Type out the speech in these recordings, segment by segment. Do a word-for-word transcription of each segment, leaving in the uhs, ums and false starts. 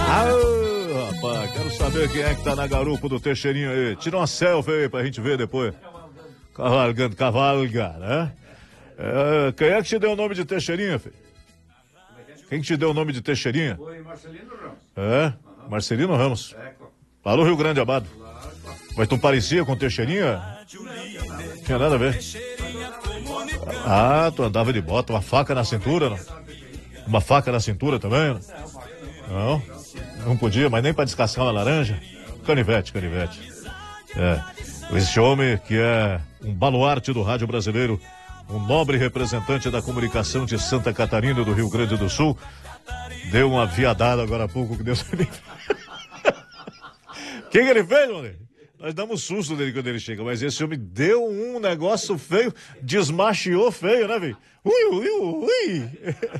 Ah, rapaz, quero saber quem é que tá na garupa do Teixeirinho aí. Tira uma selfie aí pra gente ver depois. Cavalgando, cavalga, né? É, quem é que te deu o nome de Teixeirinha, filho? Quem que te deu o nome de Teixeirinha? Foi Marcelino Ramos. É, Marcelino Ramos. Lá no Rio Grande, Amado. Mas tu parecia com Teixeirinha? Não tinha nada a ver. Ah, tu andava de bota, uma faca na cintura, não? Uma faca na cintura também? Não, não podia, mas nem para descascar uma laranja. Canivete, canivete. É, esse homem que é um baluarte do rádio brasileiro, um nobre representante da comunicação de Santa Catarina e do Rio Grande do Sul, deu uma viadada agora há pouco que Deus me livre. O que, que ele fez, mano? Nós damos susto dele quando ele chega, mas esse homem deu um negócio feio, desmachiou feio, né, velho? Ui, ui, ui.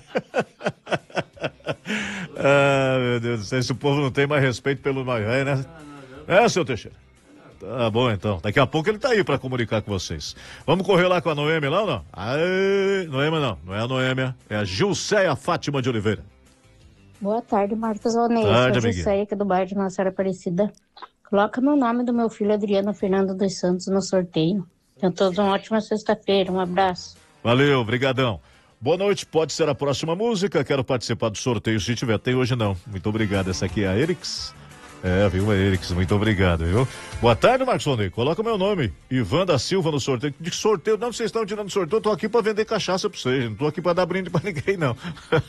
Ah, meu Deus do céu, esse povo não tem mais respeito pelo mais velho, né? É, seu Teixeira. Tá bom, então. Daqui a pouco ele tá aí pra comunicar com vocês. Vamos correr lá com a Noêmia lá ou não? Aê, Noêmia não, não é a Noêmia, é a Gilceia Fátima de Oliveira. Boa tarde, Marcos Alnei. Tarde, Sou Gilceia aqui do bairro de Nossa Senhora Aparecida. Coloca meu nome do meu filho Adriano Fernando dos Santos no sorteio. Tenham todos uma ótima sexta-feira. Um abraço. Valeu, brigadão. Boa noite, pode ser a próxima música. Quero participar do sorteio se tiver. Tem hoje não. Muito obrigado. Essa aqui é a Erix. É, viu, a Erix. Muito obrigado, viu? Boa tarde, Marcos Alnei. Coloca meu nome. Ivan da Silva no sorteio. De sorteio? Não, vocês estão tirando sorteio. Eu tô aqui pra vender cachaça pra vocês. Não tô aqui pra dar brinde pra ninguém, não.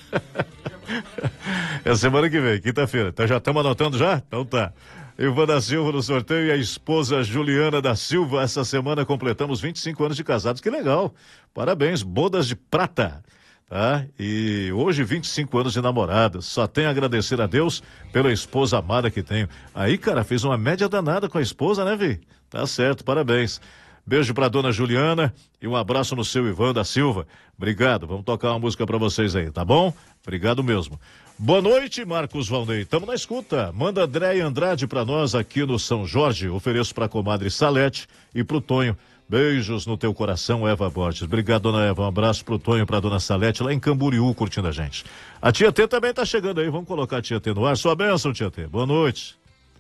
É semana que vem, quinta-feira. Então já estamos anotando já? Então tá. Ivan da Silva no sorteio e a esposa Juliana da Silva. Essa semana completamos vinte e cinco anos de casados. Que legal. Parabéns, bodas de prata. Tá? E hoje vinte e cinco anos de namorados. Só tenho a agradecer a Deus pela esposa amada que tenho. Aí, cara, fez uma média danada com a esposa, né, Vi? Tá certo, parabéns. Beijo pra dona Juliana e um abraço no seu Ivan da Silva. Obrigado, vamos tocar uma música pra vocês aí, tá bom? Obrigado mesmo. Boa noite, Marcos Valnei. Tamo na escuta. Manda Andréia Andrade pra nós aqui no São Jorge. Ofereço pra comadre Salete e pro Tonho. Beijos no teu coração, Eva Borges. Obrigado, dona Eva. Um abraço pro Tonho e pra dona Salete lá em Camboriú, curtindo a gente. A tia T também tá chegando aí. Vamos colocar a tia T no ar. Sua bênção, tia T. Boa noite.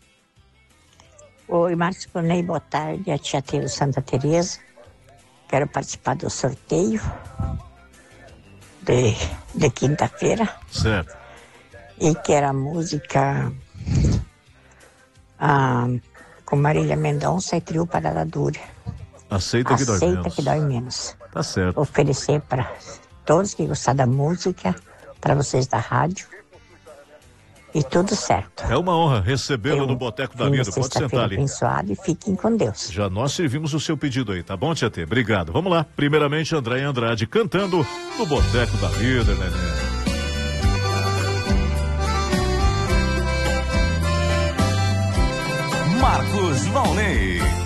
Oi, Marcos Valnei, boa tarde. A tia T do Santa Teresa. Quero participar do sorteio de, de quinta-feira. Certo. E quero a música ah, com Marília Mendonça e Trio Parada Dura. Aceita que dói menos. Aceita que dói menos. Tá certo. Oferecer para todos que gostar da música, para vocês da rádio. E tudo certo. É uma honra recebê-lo no Boteco da Vida. Pode sentar ali. Abençoado e fiquem com Deus. Já nós servimos o seu pedido aí, tá bom, tia T? Obrigado. Vamos lá. Primeiramente, Andréia Andrade cantando no Boteco da Vida, né? Marcos Valnei.